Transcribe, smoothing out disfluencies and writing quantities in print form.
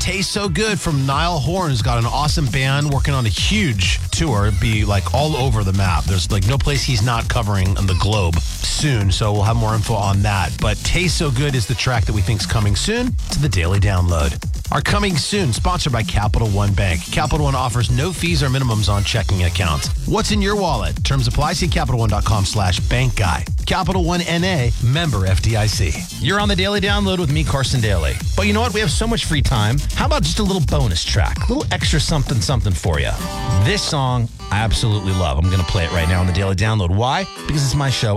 Tastes So Good from Niall Horan, who's got an awesome band working on a huge tour. It'd be like all over the map. There's like no place he's not covering on the globe soon, so we'll have more info on that. But Tastes So Good is the track that we think is coming soon to the Daily Download. Are coming soon, sponsored by Capital One Bank. Capital One offers no fees or minimums on checking accounts. What's in your wallet? Terms apply. See CapitalOne.com/bankguy. Capital One N.A., member FDIC. You're on the Daily Download with me, Carson Daly. But you know what? We have so much free time. How about just a little bonus track? A little extra something for you. This song I absolutely love. I'm going to play it right now on the Daily Download. Why? Because it's my show